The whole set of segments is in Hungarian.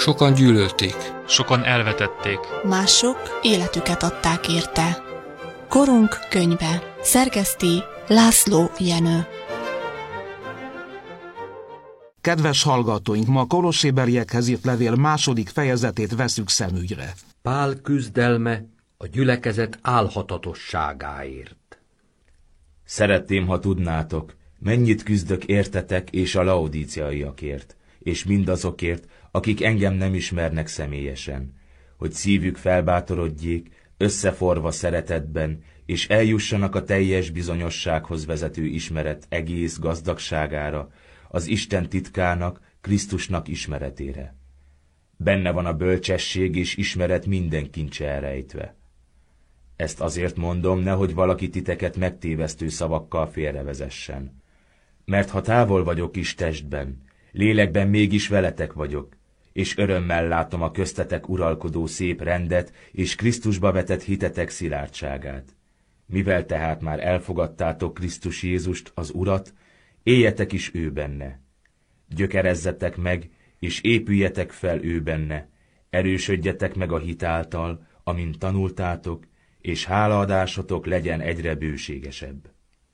Sokan gyűlölték. Sokan elvetették. Mások életüket adták érte. Korunk könyve. Szerkeszti László Jenő. Kedves hallgatóink, ma a kolossébeliekhez írt levél második fejezetét veszük szemügyre. Pál küzdelme a gyülekezet álhatatosságáért. Szeretném, ha tudnátok, mennyit küzdök értetek és a laodíciaiakért, és mindazokért, akik engem nem ismernek személyesen, hogy szívük felbátorodjék, összeforva szeretetben, és eljussanak a teljes bizonyossághoz vezető ismeret egész gazdagságára, az Isten titkának, Krisztusnak ismeretére. Benne van a bölcsesség és ismeret minden kincse elrejtve. Ezt azért mondom, nehogy valaki titeket megtévesztő szavakkal félrevezessen. Mert ha távol vagyok is testben, lélekben mégis veletek vagyok, és örömmel látom a köztetek uralkodó szép rendet és Krisztusba vetett hitetek szilárdságát. Mivel tehát már elfogadtátok Krisztus Jézust, az Urat, éljetek is ő benne. Gyökerezzetek meg, és épüljetek fel ő benne, erősödjetek meg a hit által, amint tanultátok, és hálaadásotok legyen egyre bőségesebb.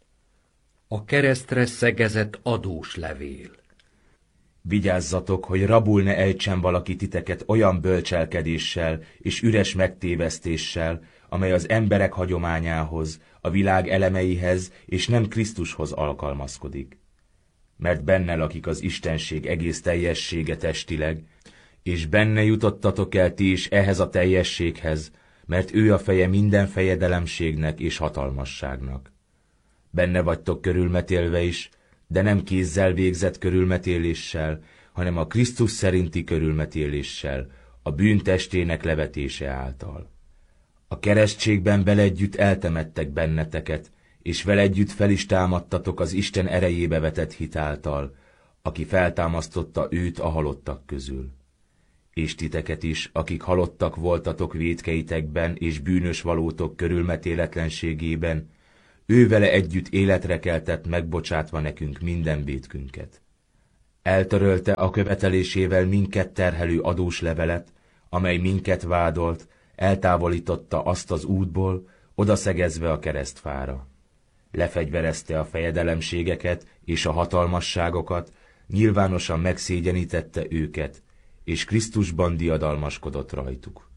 A keresztre szegezett adós levél. Vigyázzatok, hogy rabul ne ejtsen valaki titeket olyan bölcselkedéssel és üres megtévesztéssel, amely az emberek hagyományához, a világ elemeihez és nem Krisztushoz alkalmazkodik. Mert benne lakik az Istenség egész teljessége testileg, és benne jutottatok el ti is ehhez a teljességhez, mert ő a feje minden fejedelemségnek és hatalmasságnak. Benne vagytok körülmetélve is, de nem kézzel végzett körülmetéléssel, hanem a Krisztus szerinti körülmetéléssel, a bűn testének levetése által. A keresztségben vele együtt eltemettek benneteket, és vele együtt fel is támadtatok az Isten erejébe vetett hit által, aki feltámasztotta őt a halottak közül. És titeket is, akik halottak voltatok vétkeitekben és bűnös valótok körülmetéletlenségében, ő vele együtt életre keltett, megbocsátva nekünk minden vétkünket. Eltörölte a követelésével minket terhelő adós levelet, amely minket vádolt, eltávolította azt az útból, odaszegezve a keresztfára. Lefegyverezte a fejedelemségeket és a hatalmasságokat, nyilvánosan megszégyenítette őket, és Krisztusban diadalmaskodott rajtuk.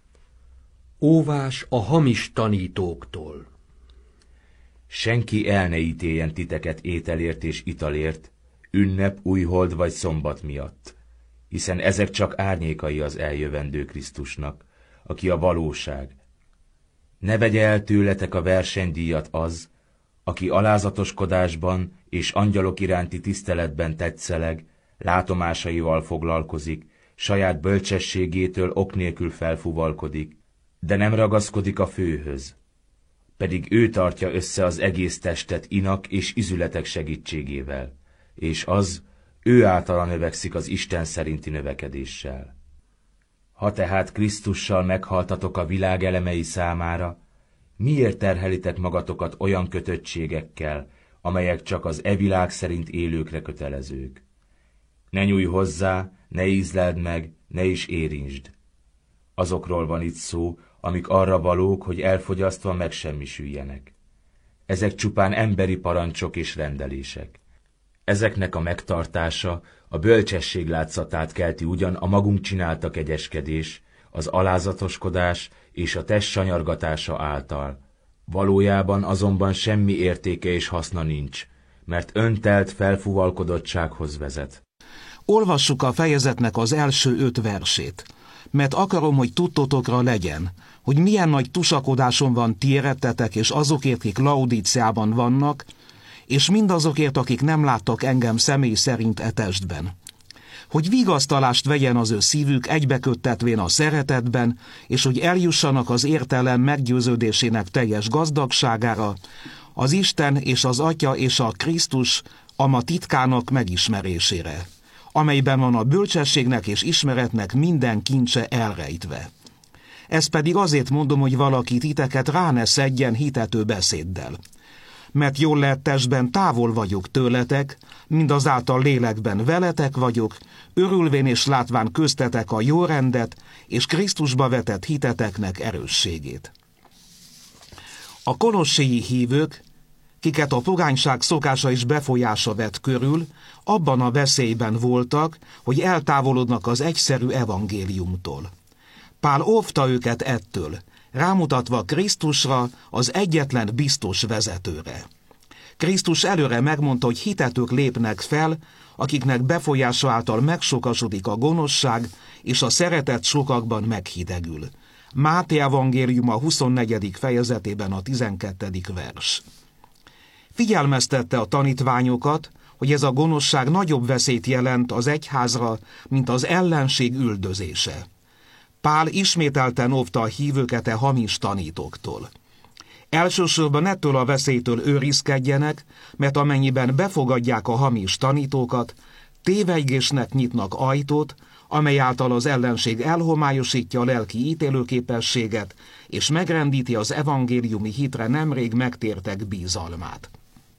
Óvás a hamis tanítóktól. Senki el ne ítéljen titeket ételért és italért, ünnep, újhold vagy szombat miatt, hiszen ezek csak árnyékai az eljövendő Krisztusnak, aki a valóság. Ne vegye el tőletek a versenydíjat az, aki alázatoskodásban és angyalok iránti tiszteletben tetszeleg, látomásaival foglalkozik, saját bölcsességétől ok nélkül felfuvalkodik, de nem ragaszkodik a főhöz. Pedig ő tartja össze az egész testet inak és izületek segítségével, és az ő általa növekszik az Isten szerinti növekedéssel. Ha tehát Krisztussal meghaltatok a világ elemei számára, miért terhelitek magatokat olyan kötöttségekkel, amelyek csak az világ szerint élőkre kötelezők? Ne nyújj hozzá, ne ízleld meg, ne is érintsd. Azokról van itt szó, amik arra valók, hogy elfogyasztva megsemmisüljenek. Ezek csupán emberi parancsok és rendelések. Ezeknek a megtartása a bölcsesség látszatát kelti ugyan a magunk csinálta kegyeskedés, az alázatoskodás és a test sanyargatása által. Valójában azonban semmi értéke és haszna nincs, mert öntelt felfuvalkodottsághoz vezet. Olvassuk a fejezetnek az első 5 versét, mert akarom, hogy tudtotokra legyen, hogy milyen nagy tusakodásom van ti érettetek és azokért, akik Laodíciában vannak, és mindazokért, akik nem láttak engem személy szerint e testben. Hogy vigasztalást vegyen az ő szívük egybeköttetvén a szeretetben, és hogy eljussanak az értelem meggyőződésének teljes gazdagságára, az Isten és az Atya és a Krisztus ama titkának megismerésére, amelyben van a bölcsességnek és ismeretnek minden kincse elrejtve. Ezt pedig azért mondom, hogy valaki titeket rá ne szedjen hitető beszéddel. mert jól lehet testben távol vagyok tőletek, mindazáltal lélekben veletek vagyok, örülvén és látván köztetek a jó rendet és Krisztusba vetett hiteteknek erősségét. A kolosséi hívők, kiket a pogányság szokása és befolyása vett körül, abban a veszélyben voltak, hogy eltávolodnak az egyszerű evangéliumtól. Pál óvta őket ettől, rámutatva Krisztusra, az egyetlen biztos vezetőre. Krisztus előre megmondta, hogy hitetők lépnek fel, akiknek befolyása által megsokasodik a gonoszság, és a szeretet sokakban meghidegül. Máté evangéliuma 24. fejezetében a 12. vers. Figyelmeztette a tanítványokat, hogy ez a gonoszság nagyobb veszélyt jelent az egyházra, mint az ellenség üldözése. Pál ismételten óvta a hívőket a hamis tanítóktól. Elsősorban ettől a veszélytől őrizkedjenek, mert amennyiben befogadják a hamis tanítókat, tévejgésnek nyitnak ajtót, amely által az ellenség elhomályosítja a lelki ítélőképességet, és megrendíti az evangéliumi hitre nemrég megtértek bizalmát.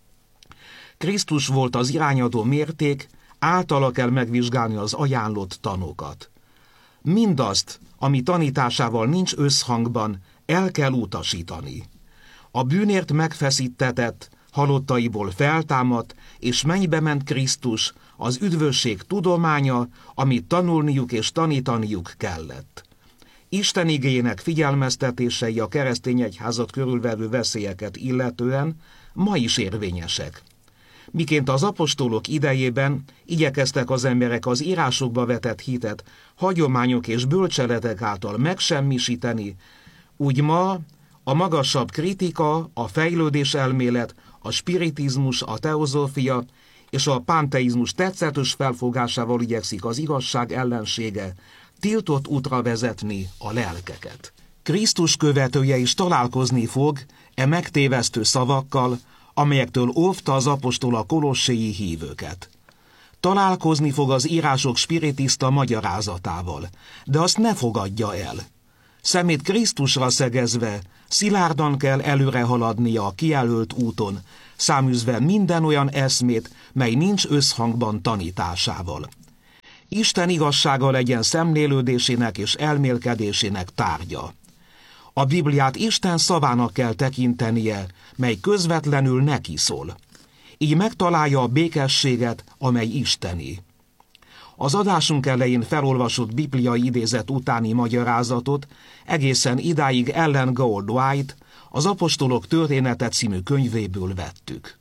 Krisztus volt az irányadó mérték, általa kell megvizsgálni az ajánlott tanokat. Mindazt, ami tanításával nincs összhangban, el kell utasítani. A bűnért megfeszítetett, halottaiból feltámadt, és mennybe ment Krisztus, az üdvösség tudománya, amit tanulniuk és tanítaniuk kellett. Isten igéjének figyelmeztetései a keresztény egyházat körülvevő veszélyeket illetően ma is érvényesek. Miként az apostolok idejében igyekeztek az emberek az írásokba vetett hitet hagyományok és bölcseletek által megsemmisíteni, úgy ma a magasabb kritika, a fejlődés elmélet, a spiritizmus, a teozófia és a panteizmus tetszetős felfogásával igyekszik az igazság ellensége tiltott útra vezetni a lelkeket. Krisztus követője is találkozni fog e megtévesztő szavakkal, amelyektől óvta az apostol a kolosséi hívőket. Találkozni fog az írások spiritista magyarázatával, de azt ne fogadja el. Szemét Krisztusra szegezve, szilárdan kell előre haladnia a kijelölt úton, száműzve minden olyan eszmét, mely nincs összhangban tanításával. Isten igazsága legyen szemlélődésének és elmélkedésének tárgya. A Bibliát Isten szavának kell tekintenie, mely közvetlenül neki szól. Így megtalálja a békességet, amely isteni. Az adásunk elején felolvasott bibliai idézet utáni magyarázatot egészen idáig Ellen Goldwhite, az Apostolok története című könyvéből vettük.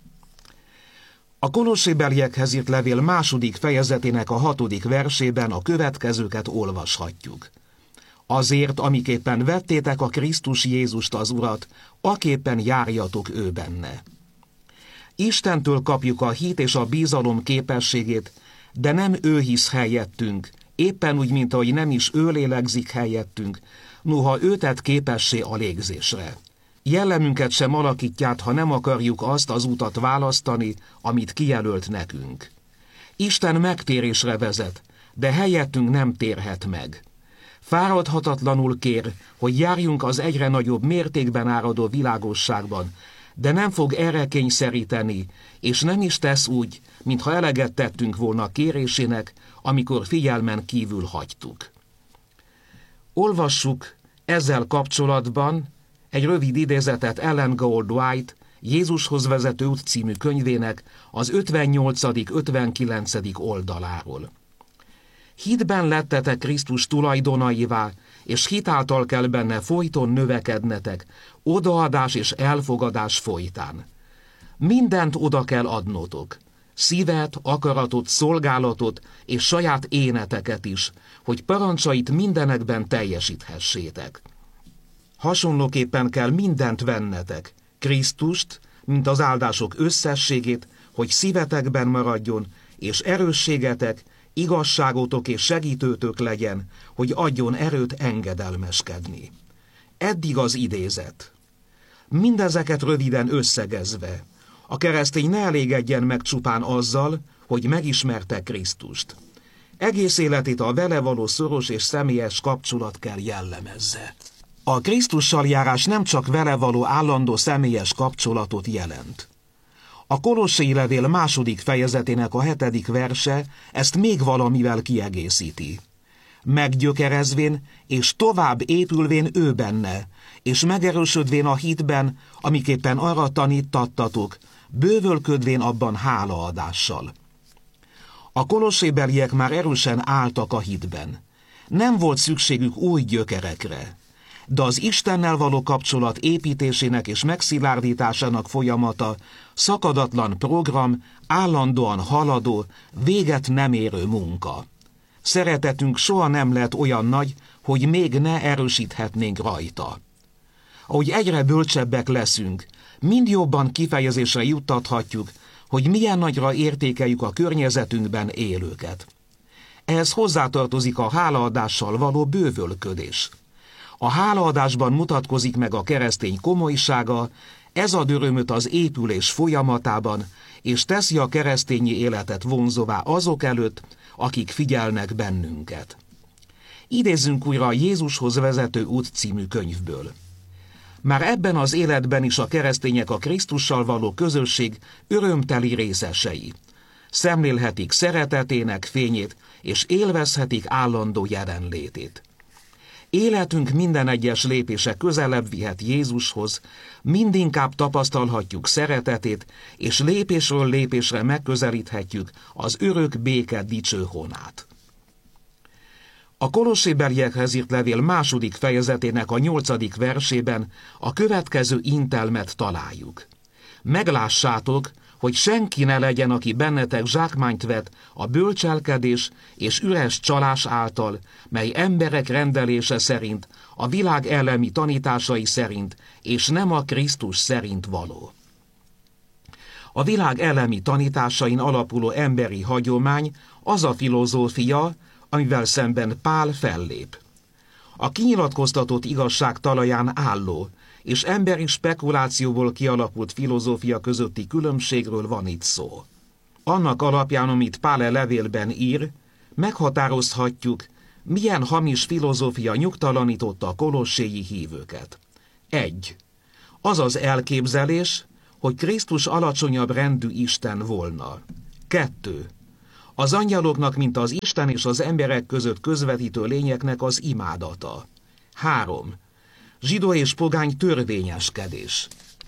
A kolossébeliekhez írt levél 2. fejezetének a 6. versében a következőket olvashatjuk. Azért, amiképpen vettétek a Krisztus Jézust az Urat, aképpen járjatok ő benne. Istentől kapjuk a hit és a bízalom képességét, de nem ő hisz helyettünk, éppen úgy, mint ahogy nem is ő lélegzik helyettünk, noha ő tett képessé a légzésre. Jellemünket sem alakítját, ha nem akarjuk azt az utat választani, amit kijelölt nekünk. Isten megtérésre vezet, de helyettünk nem térhet meg. Fáradhatatlanul kér, hogy járjunk az egyre nagyobb mértékben áradó világosságban, de nem fog erre kényszeríteni, és nem is tesz úgy, mintha eleget tettünk volna kérésének, amikor figyelmen kívül hagytuk. Olvassuk ezzel kapcsolatban egy rövid idézetet Ellen Goldwhite Jézushoz vezető út című könyvének az 58.-59. oldaláról. Hitben lettetek Krisztus tulajdonaivá, és hitáltal kell benne folyton növekednetek, odaadás és elfogadás folytán. Mindent oda kell adnotok, szívet, akaratot, szolgálatot és saját éneteket is, hogy parancsait mindenekben teljesíthessétek. Hasonlóképpen kell mindent vennetek, Krisztust, mint az áldások összességét, hogy szívetekben maradjon, és erősségetek, igazságotok és segítőtök legyen, hogy adjon erőt engedelmeskedni. Eddig az idézet. Mindezeket röviden összegezve, a keresztény ne elégedjen meg csupán azzal, hogy megismerte Krisztust. Egész életét a vele való szoros és személyes kapcsolat kell jellemezze. A Krisztussal járás nem csak vele való állandó személyes kapcsolatot jelent. A Kolossai levél 2. fejezetének a 7. verse ezt még valamivel kiegészíti. Meggyökerezvén és tovább épülvén ő benne, és megerősödvén a hitben, amiképpen arra tanítattatok, bővölködvén abban hálaadással. A kolossébeliek már erősen álltak a hitben. Nem volt szükségük új gyökerekre, de az Istennel való kapcsolat építésének és megszilárdításának folyamata szakadatlan program, állandóan haladó, véget nem érő munka. Szeretetünk soha nem lett olyan nagy, hogy még ne erősíthetnénk rajta. Ahogy egyre bölcsebbek leszünk, mind jobban kifejezésre juttathatjuk, hogy milyen nagyra értékeljük a környezetünkben élőket. Ehhez hozzátartozik a hálaadással való bővölködés. A hálaadásban mutatkozik meg a keresztény komolysága, ez ad örömöt az épülés folyamatában, és teszi a keresztényi életet vonzóvá azok előtt, akik figyelnek bennünket. Idézzünk újra a Jézushoz vezető út című könyvből. Már ebben az életben is a keresztények a Krisztussal való közösség örömteli részesei. Szemlélhetik szeretetének fényét, és élvezhetik állandó jelenlétét. Életünk minden egyes lépése közelebb vihet Jézushoz, mindinkább tapasztalhatjuk szeretetét, és lépésről lépésre megközelíthetjük az örök béke dicső honát. A Kolossébeliekhez írt levél 2. fejezetének a 8. versében a következő intelmet találjuk. Meglássátok, hogy senki ne legyen, aki bennetek zsákmányt vet a bölcselkedés és üres csalás által, mely emberek rendelése szerint, a világ ellemi tanításai szerint, és nem a Krisztus szerint való. A világ ellemi tanításain alapuló emberi hagyomány az a filozófia, amivel szemben Pál fellép. A kinyilatkoztatott igazság talaján álló és emberi spekulációból kialakult filozófia közötti különbségről van itt szó. Annak alapján, amit Pál e levélben ír, meghatározhatjuk, milyen hamis filozófia nyugtalanította a kolosséi hívőket. 1. Az az elképzelés, hogy Krisztus alacsonyabb rendű Isten volna. 2. Az angyaloknak, mint az Isten és az emberek között közvetítő lényeknek az imádata. 3. Zsidó és pogány törvényeskedés.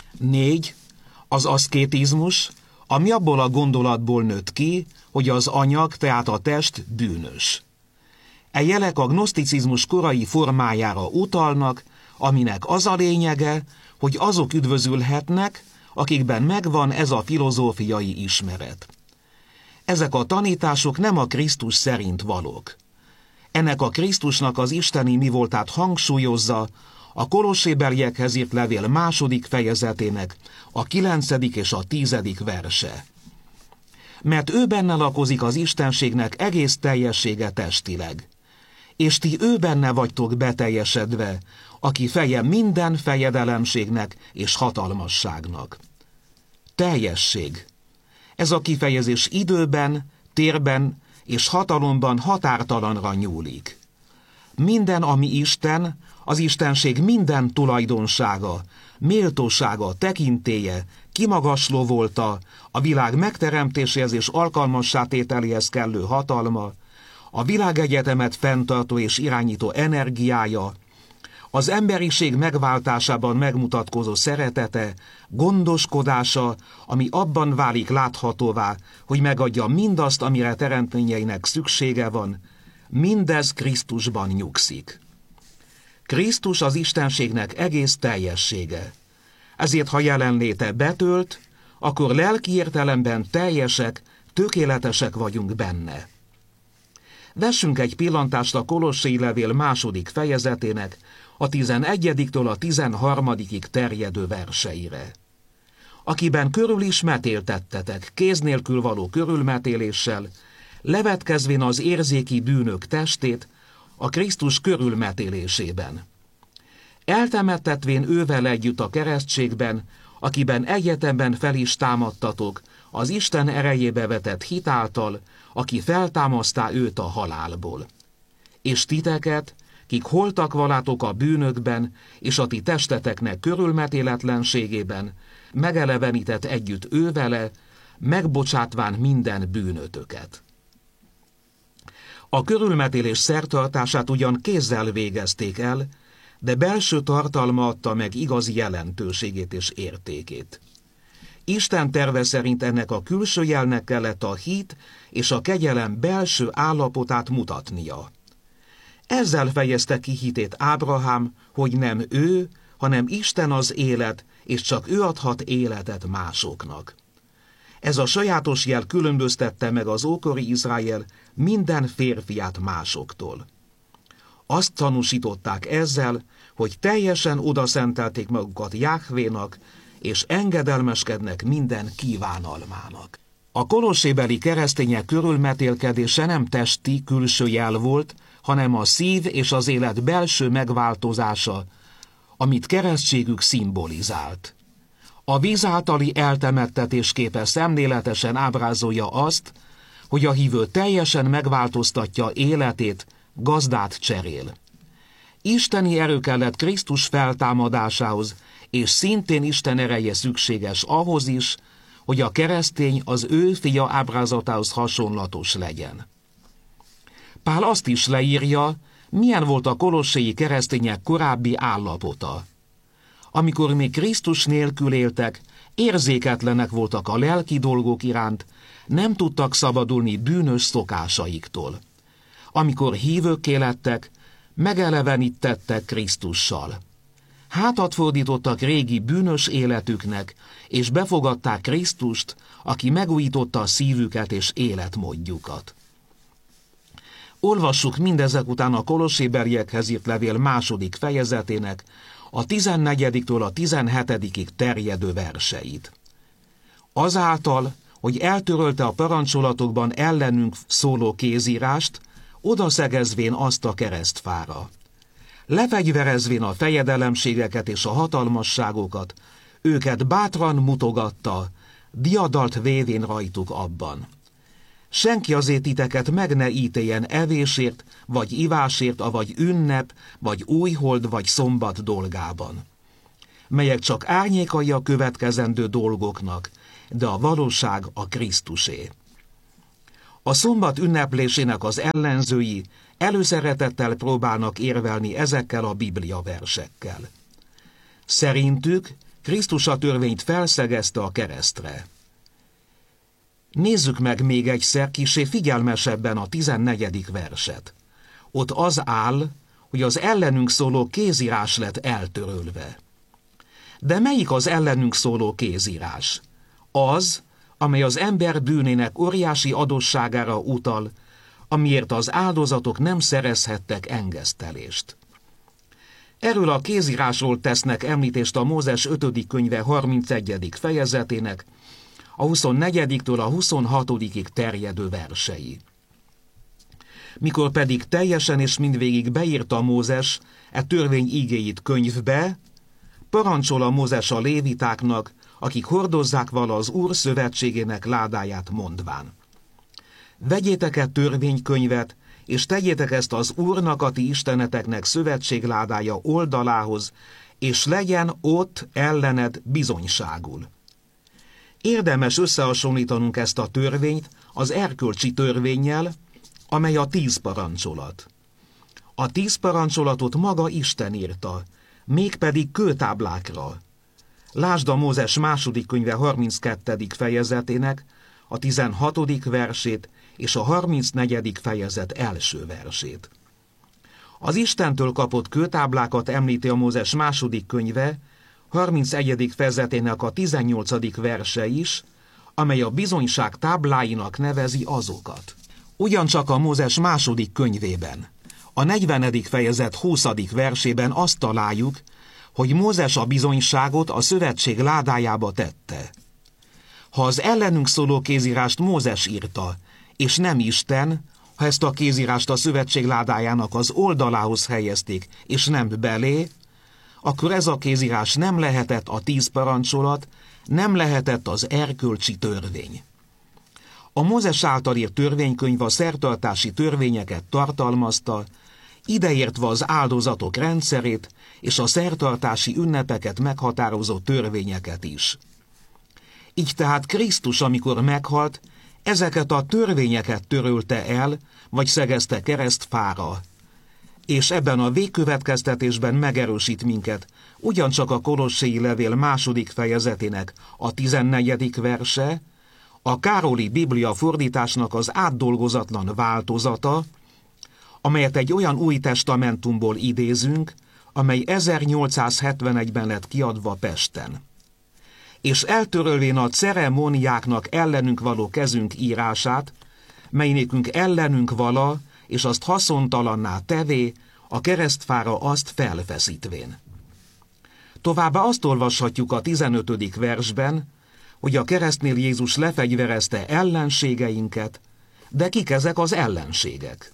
4. Az aszkétizmus, ami abból a gondolatból nőtt ki, hogy az anyag, tehát a test bűnös. E jelek a gnoszticizmus korai formájára utalnak, aminek az a lényege, hogy azok üdvözülhetnek, akikben megvan ez a filozófiai ismeret. Ezek a tanítások nem a Krisztus szerint valók. Ennek a Krisztusnak az isteni mivoltát hangsúlyozza a Kolossébeliekhez írt levél 2. fejezetének a 9. és a 10. verse. Mert ő benne lakozik az istenségnek egész teljessége testileg, és ti ő benne vagytok beteljesedve, aki feje minden fejedelemségnek és hatalmasságnak. Teljesség. Ez a kifejezés időben, térben és hatalomban határtalanra nyúlik. Minden, ami Isten, az istenség minden tulajdonsága, méltósága, tekintélye, kimagasló volta, a világ megteremtéséhez és alkalmassátételéhez kellő hatalma, a világegyetemet fenntartó és irányító energiája, az emberiség megváltásában megmutatkozó szeretete, gondoskodása, ami abban válik láthatóvá, hogy megadja mindazt, amire teremtményeinek szüksége van, mindez Krisztusban nyugszik. Krisztus az istenségnek egész teljessége. Ezért, ha jelenléte betölt, akkor lelki értelemben teljesek, tökéletesek vagyunk benne. Vessünk egy pillantást a Kolossai levél 2. fejezetének a 11-től a 13-ig terjedő verseire. Akiben körül is metéltettetek, kéz nélkül való körülmetéléssel, levetkezvén az érzéki bűnök testét a Krisztus körülmetélésében. Eltemettetvén ővel együtt a keresztségben, akiben egyetemben fel is támadtatok, az Isten erejébe vetett hit által, aki feltámasztá őt a halálból. És titeket, kik holtak valátok a bűnökben és a ti testeteknek körülmetéletlenségében, megelevenített együtt ő vele, megbocsátván minden bűnötöket. A körülmetélés szertartását ugyan kézzel végezték el, de belső tartalma adta meg igazi jelentőségét és értékét. Isten terve szerint ennek a külső jelnek kellett a hit és a kegyelem belső állapotát mutatnia. Ezzel fejezte ki hitét Ábrahám, hogy nem ő, hanem Isten az élet, és csak ő adhat életet másoknak. Ez a sajátos jel különböztette meg az ókori Izrael minden férfiát másoktól. Azt tanúsították ezzel, hogy teljesen odaszentelték magukat Jáhvénak, és engedelmeskednek minden kívánalmának. A kolossébeli keresztények körülmetélkedése nem testi, külső jel volt, hanem a szív és az élet belső megváltozása, amit keresztségük szimbolizált. A víz általi eltemettetésképe szemléletesen ábrázolja azt, hogy a hívő teljesen megváltoztatja életét, gazdát cserél. Isteni erő kellett Krisztus feltámadásához, és szintén Isten ereje szükséges ahhoz is, hogy a keresztény az ő fia ábrázatához hasonlatos legyen. Pál azt is leírja, milyen volt a kolosséi keresztények korábbi állapota. Amikor még Krisztus nélkül éltek, érzéketlenek voltak a lelki dolgok iránt, nem tudtak szabadulni bűnös szokásaiktól. Amikor hívőkké lettek, megelevenítettek Krisztussal. Hátat fordítottak régi bűnös életüknek, és befogadták Krisztust, aki megújította a szívüket és életmódjukat. Olvassuk mindezek után a kolossébeliekhez írt levél 2. fejezetének, a 14-től a 17-ig terjedő verseit. Azáltal, hogy eltörölte a parancsolatokban ellenünk szóló kézírást, odaszegezvén azt a keresztfára. Lefegyverezvén a fejedelemségeket és a hatalmasságokat, őket bátran mutogatta, diadalt vévén rajtuk abban. Senki azért titeket meg ne ítéljen evésért, vagy ivásért, avagy ünnep, vagy újhold, vagy szombat dolgában, melyek csak árnyékai a következendő dolgoknak, de a valóság a Krisztusé. A szombat ünneplésének az ellenzői előszeretettel próbálnak érvelni ezekkel a Biblia versekkel. Szerintük Krisztus a törvényt felszegezte a keresztre. Nézzük meg még egyszer kissé figyelmesebben a 14. verset. Ott az áll, hogy az ellenünk szóló kézírás lett eltörölve. De melyik az ellenünk szóló kézírás? Az, amely az ember bűnének óriási adósságára utal, amiért az áldozatok nem szerezhettek engesztelést. Erről a kézírásról tesznek említést a Mózes 5. könyve 31. fejezetének, a 24-től a 26-ig terjedő versei. Mikor pedig teljesen és mindvégig beírta Mózes e törvény ígéit könyvbe, parancsol a Mózes a lévitáknak, akik hordozzák vala az Úr szövetségének ládáját, mondván: vegyétek e törvénykönyvet, és tegyétek ezt az Úrnak, a ti isteneteknek szövetségládája oldalához, és legyen ott ellened bizonyságul. Érdemes összehasonlítanunk ezt a törvényt az erkölcsi törvénnyel, amely a 10 parancsolat. A 10 parancsolatot maga Isten írta, mégpedig kőtáblákra. Lásd a Mózes 2. könyve 32. fejezetének, a 16. versét és a 34. fejezet első versét. Az Istentől kapott kőtáblákat említi a Mózes 2. könyve, 31. fejezetének a 18. verse is, amely a bizonyság tábláinak nevezi azokat. Ugyancsak a Mózes 2. könyvében, a 40. fejezet 20. versében azt találjuk, hogy Mózes a bizonyságot a szövetség ládájába tette. Ha az ellenünk szóló kézírást Mózes írta, és nem Isten, ha ezt a kézírást a szövetség ládájának az oldalához helyezték, és nem belé, akkor ez a kézírás nem lehetett a 10 parancsolat, nem lehetett az erkölcsi törvény. A Mózes által írt törvénykönyv a szertartási törvényeket tartalmazta, ideértve az áldozatok rendszerét és a szertartási ünnepeket meghatározó törvényeket is. Így tehát Krisztus, amikor meghalt, ezeket a törvényeket törölte el, vagy szegezte keresztfára. És ebben a végkövetkeztetésben megerősít minket ugyancsak a Kolossei levél 2. fejezetének a 14. verse, a Károli Biblia fordításnak az átdolgozatlan változata, amelyet egy olyan új testamentumból idézünk, amely 1871-ben lett kiadva Pesten. És eltörölvén a ceremóniáknak ellenünk való kezünk írását, mely nékünk ellenünk vala, és azt haszontalanná tevé, a keresztfára azt felfeszítvén. Továbbá azt olvashatjuk a 15. versben, hogy a keresztnél Jézus lefegyverezte ellenségeinket, de kik ezek az ellenségek?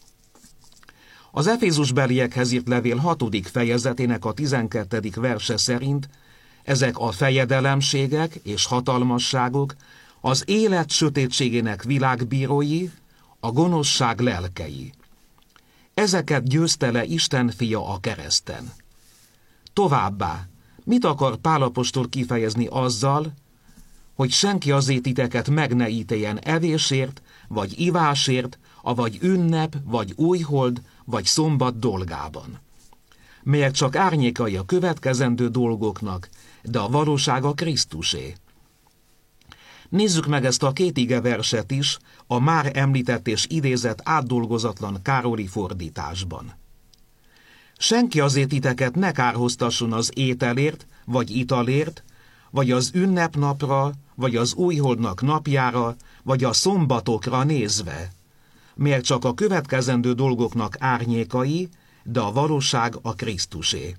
Az Efézusbeliekhez írt levél 6. fejezetének a 12. verse szerint ezek a fejedelemségek és hatalmasságok, az élet sötétségének világbírói, a gonoszság lelkei. Ezeket győzte le Isten fia a kereszten. Továbbá, mit akar Pál apostol kifejezni azzal, hogy senki azért titeket meg ne ítéljen evésért, vagy ivásért, avagy ünnep, vagy újhold, vagy szombat dolgában, melyek csak árnyékai a következendő dolgoknak, de a valóság a Krisztusé. Nézzük meg ezt a 2 igeverset is a már említett és idézett átdolgozatlan Károli fordításban. Senki azért titeket ne kárhoztasson az ételért, vagy italért, vagy az ünnepnapra, vagy az újholdnak napjára, vagy a szombatokra nézve, mert csak a következendő dolgoknak árnyékai, de a valóság a Krisztusé.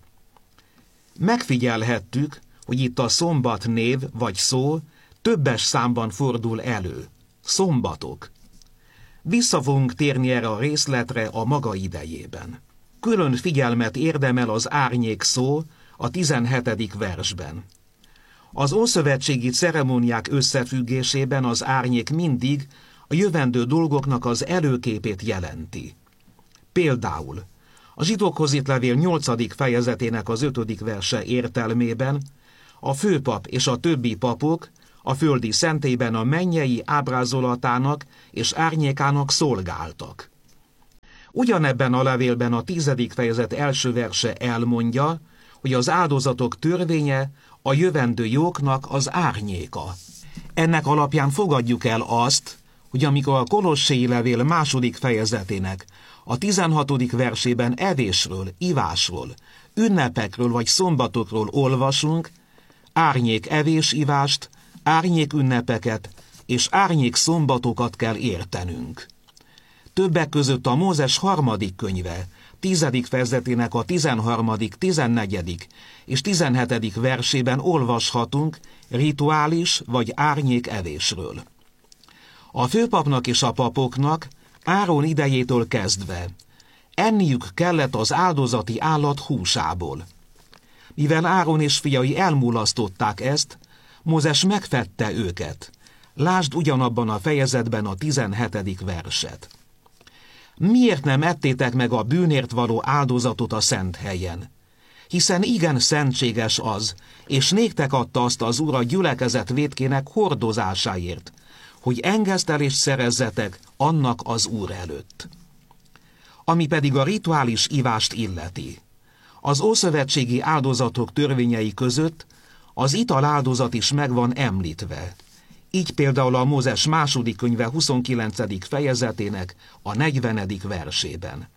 Megfigyelhettük, hogy itt a szombat név vagy szó többes számban fordul elő. Szombatok. Vissza fogunk térni erre a részletre a maga idejében. Külön figyelmet érdemel az árnyék szó a 17. versben. Az ószövetségi ceremóniák összefüggésében az árnyék mindig a jövendő dolgoknak az előképét jelenti. Például a Zsidókhoz írt levél 8. fejezetének az 5. verse értelmében a főpap és a többi papok a földi szentélyben a mennyei ábrázolatának és árnyékának szolgáltak. Ugyanebben a levélben a 10. fejezet első verse elmondja, hogy az áldozatok törvénye a jövendő jóknak az árnyéka. Ennek alapján fogadjuk el azt, hogy amikor a Kolossei levél 2. fejezetének a 16. versében evésről, ivásról, ünnepekről vagy szombatokról olvasunk, árnyék evés-ivást, árnyék ünnepeket és árnyék szombatokat kell értenünk. Többek között a Mózes 3. könyve, 10. fejezetének a 13., 14. és 17. versében olvashatunk rituális vagy árnyék evésről. A főpapnak és a papoknak Áron idejétől kezdve enniük kellett az áldozati állat húsából. Mivel Áron és fiai elmulasztották ezt, Mózes megfedte őket. Lásd ugyanabban a fejezetben a 17. verset. Miért nem ettétek meg a bűnért való áldozatot a szent helyen? Hiszen igen szentséges az, és néktek adta azt az Úr a gyülekezet vétkének hordozásáért, hogy engesztelést szerezzetek annak az Úr előtt. Ami pedig a rituális ivást illeti. Az ószövetségi áldozatok törvényei között az italáldozat is meg van említve. Így például a Mózes 2. könyve 29. fejezetének a 40. versében.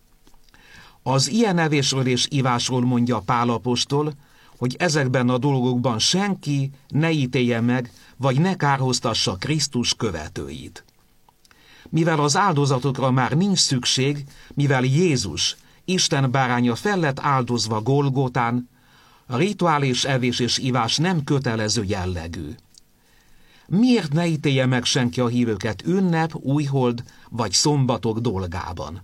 Az ilyen evésről és ivásról mondja Pál apostol, hogy ezekben a dolgokban senki ne ítélje meg, vagy ne kárhoztassa Krisztus követőit. Mivel az áldozatokra már nincs szükség, mivel Jézus, Isten báránya fel lett áldozva Golgotán, a rituális evés és ivás nem kötelező jellegű. Miért ne ítélje meg senki a hívőket ünnep, újhold vagy szombatok dolgában?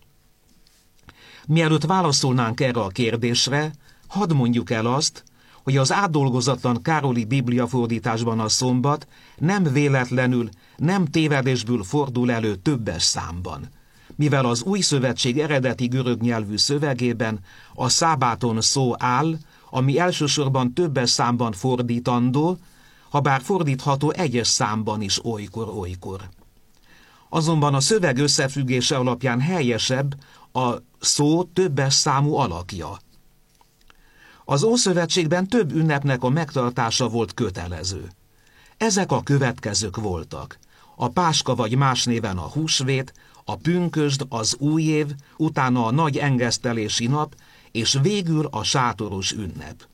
Mielőtt válaszolnánk erre a kérdésre, hadd mondjuk el azt, hogy az átdolgozatlan Károli bibliafordításban a szombat nem véletlenül, nem tévedésből fordul elő többes számban, mivel az Új Szövetség eredeti görög nyelvű szövegében a szábáton szó áll, ami elsősorban többes számban fordítandó, habár fordítható egyes számban is olykor-olykor. Azonban a szöveg összefüggése alapján helyesebb a szó többes számú alakja. Az Ószövetségben több ünnepnek a megtartása volt kötelező. Ezek a következők voltak: a Páska vagy más néven a húsvét, a pünkösd, az új év, utána a nagy engesztelési nap, és végül a sátoros ünnep.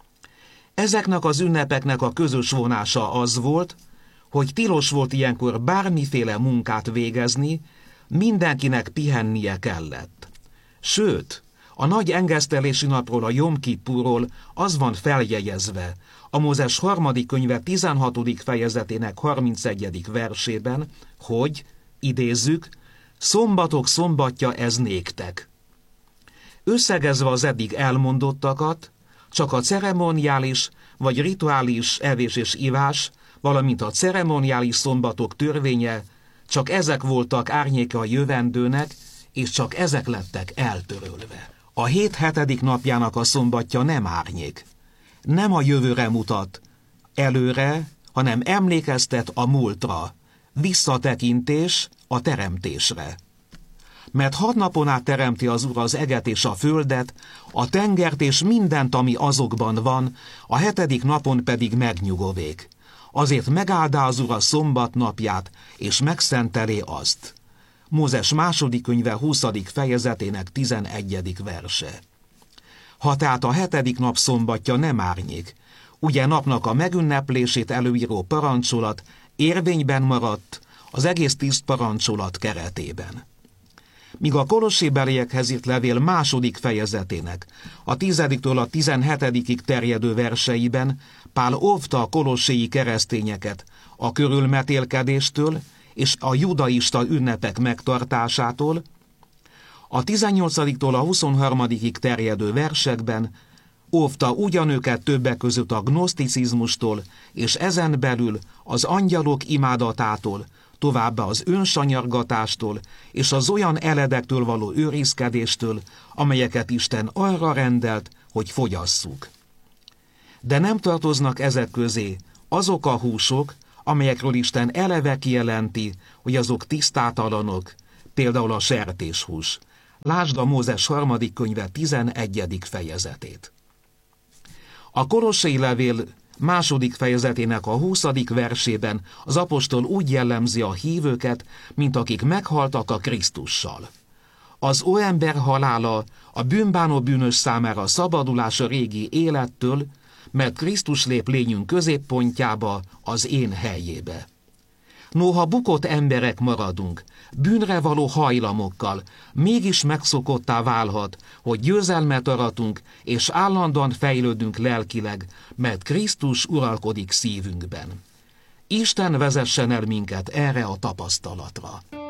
Ezeknek az ünnepeknek a közös vonása az volt, hogy tilos volt ilyenkor bármiféle munkát végezni, mindenkinek pihennie kellett. Sőt, a nagy engesztelési napról, a Jom Kippurról az van feljegyezve a Mózes 3. könyve 16. fejezetének 31. versében, hogy, idézzük, szombatok szombatja ez néktek. Összegezve az eddig elmondottakat, csak a ceremoniális vagy rituális evés és ivás, valamint a ceremoniális szombatok törvénye, csak ezek voltak árnyéka a jövendőnek, és csak ezek lettek eltörölve. A hét 7. napjának a szombatja nem árnyék, nem a jövőre mutat, előre, hanem emlékeztet a múltra, visszatekintés a teremtésre. Mert 6 napon át teremti az Úr az eget és a földet, a tengert és mindent, ami azokban van, a 7. napon pedig megnyugovék. Azért megáldá az Úr a szombat napját, és megszentelé azt. Mózes 2. könyve 20. fejezetének 11. verse. Ha tehát a 7. nap szombatja nem árnyék, ugye napnak a megünneplését előíró parancsolat érvényben maradt az egész 10 parancsolat keretében. Míg a kolossébeliekhez írt levél 2. fejezetének, a 10-től a 17-ig terjedő verseiben Pál óvta a kolosséi keresztényeket a körülmetélkedéstől és a judaista ünnepek megtartásától, a 18-tól a 23-ig terjedő versekben óvta ugyanőket többek között a gnoszticizmustól, és ezen belül az angyalok imádatától, továbbá az önsanyargatástól és az olyan eledektől való őrizkedéstől, amelyeket Isten arra rendelt, hogy fogyasszuk. De nem tartoznak ezek közé azok a húsok, amelyekről Isten eleve kijelenti, hogy azok tisztátalanok, például a sertéshús. Lásd a Mózes 3. könyve 11. fejezetét. A kolossai levél 2. fejezetének a 20. versében az apostol úgy jellemzi a hívőket, mint akik meghaltak a Krisztussal. Az óember halála a bűnbánó bűnös számára szabadulás a régi élettől, mert Krisztus lép lényünk középpontjába, az én helyébe. Noha bukott emberek maradunk, bűnre való hajlamokkal, mégis megszokottá válhat, hogy győzelmet aratunk, és állandóan fejlődünk lelkileg, mert Krisztus uralkodik szívünkben. Isten vezessen el minket erre a tapasztalatra.